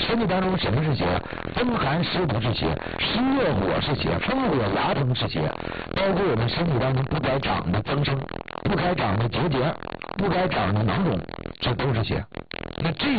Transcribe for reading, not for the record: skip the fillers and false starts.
身体当中什么是邪？风寒湿毒是邪，湿热火是邪，风火牙疼是邪，包括我们身体当中不该长的增生，不该长的结节，不该长的囊肿，这都是邪。那这